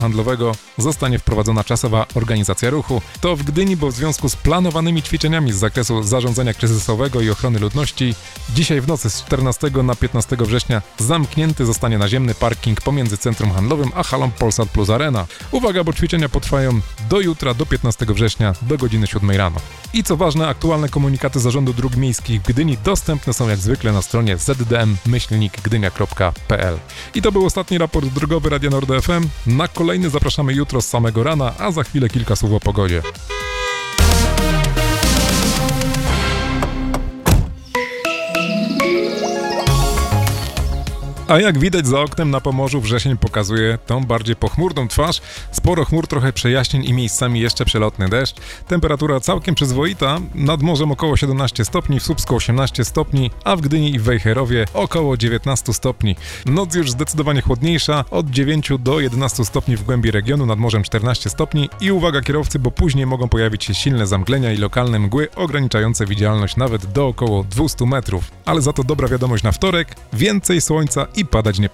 handlowego zostanie wprowadzona czasowa organizacja ruchu. To w Gdyni, bo w związku z planowanymi ćwiczeniami z zakresu zarządzania kryzysowego i ochrony ludności dzisiaj w nocy z 14 na 15 września zamknięty zostanie naziemny parking pomiędzy centrum handlowym a halą Polsat Plus Arena. Uwaga, bo ćwiczenia potrwają do jutra, do 15 września, do godziny 7 rano. I co ważne, aktualne komunikaty Zarządu Dróg Miejskich w Gdyni dostępne są jak zwykle na stronie zdm-gdynia.pl. I to był ostatni raport drogowy Radia Nord FM. Na kolejny zapraszamy jutro z samego rana, a za chwilę kilka słów o pogodzie. A jak widać za oknem na Pomorzu, wrzesień pokazuje tą bardziej pochmurną twarz. Sporo chmur, trochę przejaśnień i miejscami jeszcze przelotny deszcz. Temperatura całkiem przyzwoita, nad morzem około 17 stopni, w Słupsku 18 stopni, a w Gdyni i w Wejherowie około 19 stopni. Noc już zdecydowanie chłodniejsza, od 9 do 11 stopni w głębi regionu, nad morzem 14 stopni i uwaga kierowcy, bo później mogą pojawić się silne zamglenia i lokalne mgły ograniczające widzialność nawet do około 200 metrów. Ale za to dobra wiadomość na wtorek, więcej słońca i padać nie